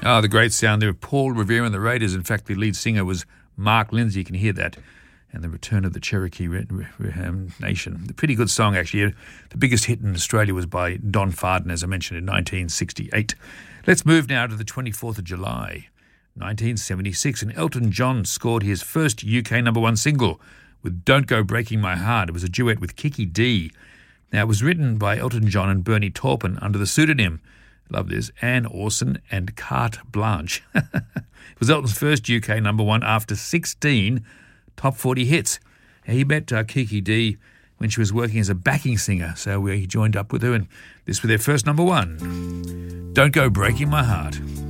The great sound there of Paul Revere and the Raiders. In fact, the lead singer was Mark Lindsay. You can hear that. And the return of the Cherokee Nation. A pretty good song, actually. The biggest hit in Australia was by Don Fardon, as I mentioned, in 1968. Let's move now to the 24th of July, 1976. And Elton John scored his first UK number one single with Don't Go Breaking My Heart. It was a duet with Kiki Dee. Now, it was written by Elton John and Bernie Taupin under the pseudonym, love this, Anne Orson and Carte Blanche. It was Elton's first UK number one after 16 top 40 hits. He met Kiki Dee when she was working as a backing singer, so he joined up with her, and this was their first number one. Don't Go Breaking My Heart.